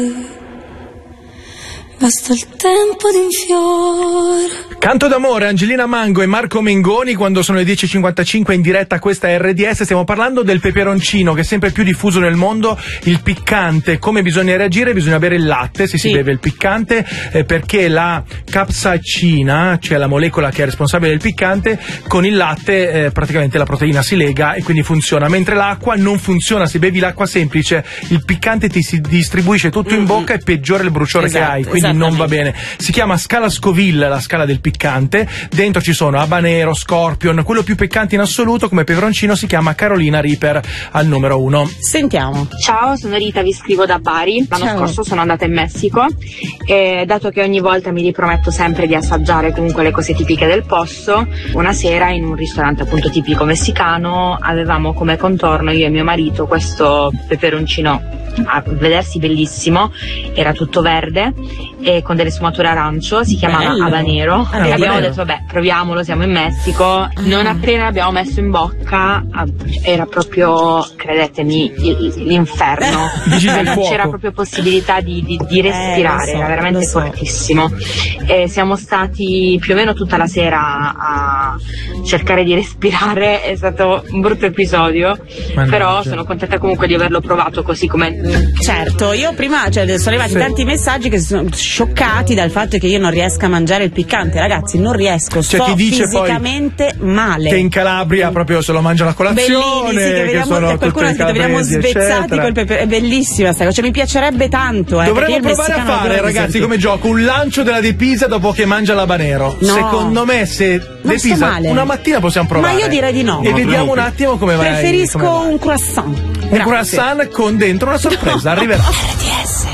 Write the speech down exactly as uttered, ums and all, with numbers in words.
Basta il tempo di un fiore. Canto d'amore, Angelina Mango e Marco Mengoni, quando sono le dieci e cinquantacinque in diretta a questa R D S. Stiamo parlando del peperoncino, che è sempre più diffuso nel mondo, il piccante. Come bisogna reagire? Bisogna bere il latte se si sì. beve il piccante, eh, perché la capsaicina, cioè la molecola che è responsabile del piccante, con il latte eh, praticamente la proteina si lega e quindi funziona, mentre l'acqua non funziona. Se bevi l'acqua semplice, il piccante ti si distribuisce tutto in bocca e peggiora il bruciore esatto, che hai, quindi non va bene. Si chiama scala Scoville, la scala del piccante. Dentro ci sono habanero, scorpion, quello più piccante in assoluto come peperoncino si chiama Carolina Reaper al numero uno. Sentiamo. Ciao, sono Rita, vi scrivo da Bari. L'anno Ciao. scorso sono andata in Messico e dato che ogni volta mi riprometto sempre di assaggiare comunque le cose tipiche del posto, una sera in un ristorante appunto tipico messicano avevamo come contorno, io e mio marito, questo peperoncino a vedersi bellissimo, era tutto verde e con delle sfumature arancio, si chiamava Bello. habanero. Ah, e abbiamo bello. detto vabbè, proviamolo, siamo in Messico. Ah. Non appena l'abbiamo messo in bocca era proprio, credetemi, l'inferno. Vigili del Non fuoco. c'era proprio possibilità di, di, di respirare, Eh, lo so, era veramente lo so. fortissimo. E siamo stati più o meno tutta la sera a cercare di respirare, è stato un brutto episodio. Mannaggia. Però sono contenta comunque di averlo provato così come. Certo, io prima, cioè, sono arrivati Sì. tanti messaggi che sono scioccati dal fatto che io non riesca a mangiare il piccante. Ragazzi, non riesco, C'è sto chi dice poi fisicamente male. Che in Calabria proprio se lo mangia la colazione, Bellissimi, sì, che che vediamo, sono che qualcuno tutti ha scritto, vediamo calabresi, svezzati eccetera. col pepe. È bellissima sta cosa, cioè mi piacerebbe tanto. Eh, Dovremmo perché io il provare a messicano fare, adoro, ragazzi, esempio. come gioco un lancio della De Pisa dopo che mangia l'habanero. No. Secondo me, se Non De sto Pisa male. una mattina possiamo provare. Ma io direi di no. E vediamo un attimo come va. Preferisco come va. un croissant. Un croissant con dentro una sorpresa. Arriverà.